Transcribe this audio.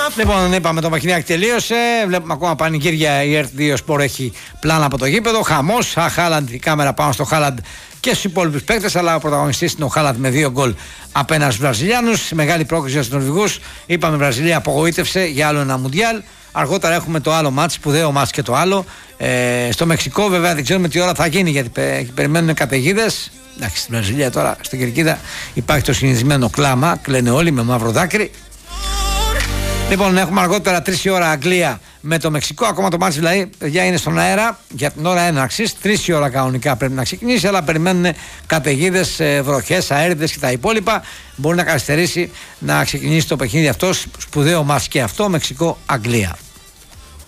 Λοιπόν, είπαμε το παιχνιδάκι τελείωσε. Βλέπουμε ακόμα πανηγύρια. Η ΕΡΤ2 Sport έχει πλάνα από το γήπεδο. Χαμός. Χάλαντ, η κάμερα πάνω στο Χάλαντ και στους υπόλοιπους παίκτες. Αλλά ο πρωταγωνιστής είναι ο Χάλαντ με 2 γκολ απέναντι στους Βραζιλιάνους. Μεγάλη πρόκληση για τους Νορβηγούς. Είπαμε η Βραζιλία απογοήτευσε για άλλο ένα Μουντιάλ. Αργότερα έχουμε το άλλο μάτς, σπουδαίο μάτς και το άλλο. Στο Μεξικό, βέβαια, δεν ξέρουμε τι ώρα θα γίνει γιατί περιμένουν καταιγίδες. Εντάξει, στην Βραζιλία τώρα, στην Κερκίδα, υπάρχει το συνηθισμένο κλάμα. Κλαίνε όλοι με μαύρο δάκρυ. Λοιπόν, έχουμε αργότερα 3 η ώρα Αγγλία με το Μεξικό. Ακόμα το μάτς δηλαδή, παιδιά, είναι στον αέρα για την ώρα έναρξης. 3 η ώρα κανονικά πρέπει να ξεκινήσει, αλλά περιμένουν καταιγίδες, βροχές, αέριδες και τα υπόλοιπα. Μπορεί να καθυστερήσει να ξεκινήσει το παιχνίδι αυτό. Σπουδαίο μάτς και αυτό, Μεξικό-Αγγλία.